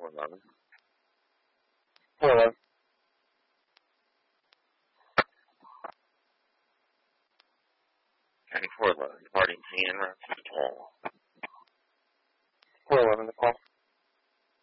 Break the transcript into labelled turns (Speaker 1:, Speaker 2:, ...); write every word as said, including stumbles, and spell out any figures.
Speaker 1: four eleven.
Speaker 2: four eleven.
Speaker 1: County four eleven, departing ten, route two twelve.
Speaker 2: four eleven to call.